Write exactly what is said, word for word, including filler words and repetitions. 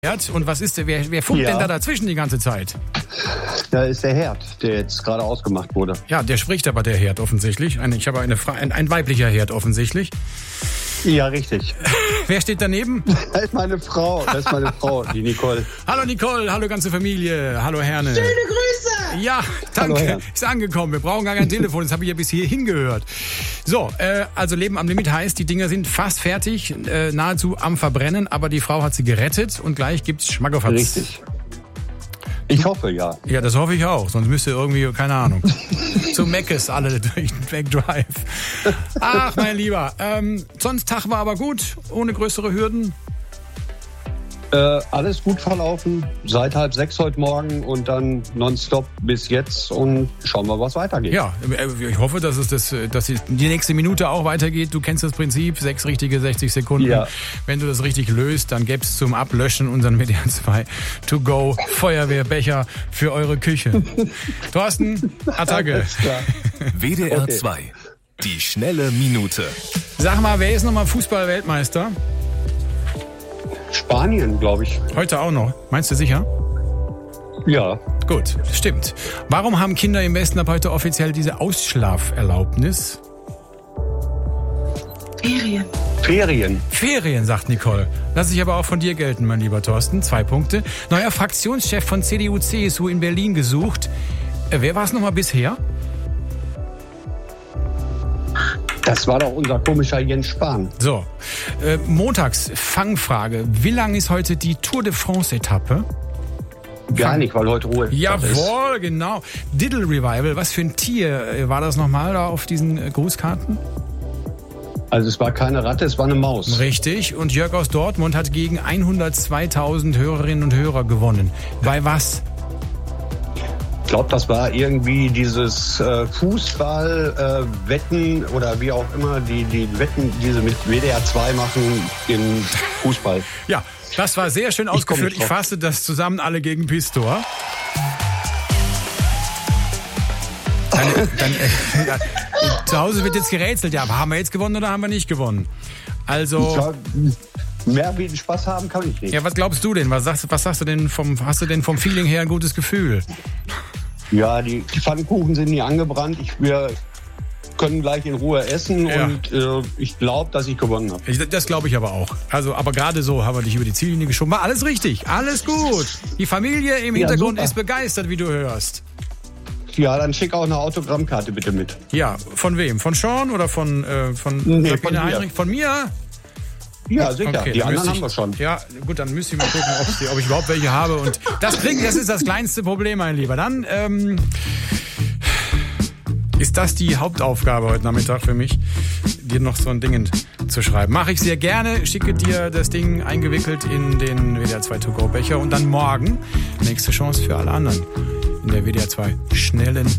Und was ist, wer, wer funkt Ja. denn da dazwischen die ganze Zeit? Da ist der Herd, der jetzt gerade ausgemacht wurde. Ja, der spricht aber, der Herd offensichtlich. Eine, ich habe eine Fra- ein, ein weiblicher Herd offensichtlich. Ja, richtig. Wer steht daneben? Das ist meine Frau, das ist meine Frau, die Nicole. Hallo Nicole, hallo ganze Familie, hallo Herne. Schöne Grüße! Ja, danke, Hallo, Herr. ist angekommen. Wir brauchen gar kein Telefon, das habe ich ja bis hierhin gehört. So, äh, also Leben am Limit heißt, die Dinger sind fast fertig, äh, nahezu am Verbrennen, aber die Frau hat sie gerettet und gleich gibt's Schmackofatz. Richtig. Ich hoffe, ja. Ja, das hoffe ich auch, sonst müsst ihr irgendwie, keine Ahnung, zu Meckes alle durch den McDrive. Ach, mein Lieber, ähm, sonst Tag war aber gut, ohne größere Hürden. Äh, alles gut verlaufen, seit halb sechs heute Morgen und dann nonstop bis jetzt und schauen wir, was weitergeht. Ja, äh, ich hoffe, dass es das, dass die nächste Minute auch weitergeht. Du kennst das Prinzip, sechs richtige sechzig Sekunden. Ja. Wenn du das richtig löst, dann gäbe es zum Ablöschen unseren W D R zwei To-Go Feuerwehrbecher für eure Küche. Thorsten, Attacke. Alles klar. W D R Okay. zwei. Die schnelle Minute. Sag mal, wer ist nochmal Fußball-Weltmeister? Spanien, glaube ich. Heute auch noch. Meinst du sicher? Ja. Gut, stimmt. Warum haben Kinder im Westen ab heute offiziell diese Ausschlaferlaubnis? Ferien. Ferien. Ferien, sagt Nicole. Lass ich aber auch von dir gelten, mein lieber Thorsten. Zwei Punkte. Neuer Fraktionschef von C D U C S U in Berlin gesucht. Äh, wer war es nochmal bisher? Das war doch unser komischer Jens Spahn. So, äh, montags Fangfrage. Wie lang ist heute die Tour de France-Etappe? Gar nicht, weil heute Ruhe ist. Jawohl, genau. Diddle Revival. Was für ein Tier äh, war das nochmal da auf diesen äh, Grußkarten? Also es war keine Ratte, es war eine Maus. Richtig. Und Jörg aus Dortmund hat gegen hundertzweitausend Hörerinnen und Hörer gewonnen. Bei was? Ich glaube, das war irgendwie dieses äh, Fußball-Wetten äh, oder wie auch immer, die, die Wetten, die sie mit W D R zwei machen im Fußball. Ja, das war sehr schön ausgeführt. nicht Ich drauf. fasse das zusammen, alle gegen Pistor. Dann, dann, äh, ja, zu Hause wird jetzt gerätselt. Ja, aber haben wir jetzt gewonnen oder haben wir nicht gewonnen? Also, Ja, mehr wie Spaß haben kann ich nicht. ja, was glaubst du denn? Was sagst, was sagst du denn vom, hast du denn vom Feeling her ein gutes Gefühl? Ja, die, die Pfannkuchen sind nie angebrannt. Ich, wir können gleich in Ruhe essen Ja. und äh, ich glaube, dass ich gewonnen habe. Ich, das glaube ich aber auch. Also, aber gerade so haben wir dich über die Ziellinie geschoben. War alles richtig, alles gut. Die Familie im Ja, Hintergrund super. ist begeistert, wie du hörst. Ja, dann schick auch eine Autogrammkarte bitte mit. Ja, von wem? Von Sean oder von, äh, von Nee, Sabine von mir. Heinrich? Von mir? Ja, sicher. Okay, die dann anderen müsste haben wir schon. ich, Ja, gut, dann müsste ich mal gucken, ob, die, ob ich überhaupt welche habe. Und das klingt, das ist das kleinste Problem, mein Lieber. Dann ähm, ist das die Hauptaufgabe heute Nachmittag für mich, dir noch so ein Ding zu schreiben. Mache ich sehr gerne. Schicke dir das Ding eingewickelt in den W D R zwei To-Go Becher und dann morgen nächste Chance für alle anderen in der W D R zwei schnellen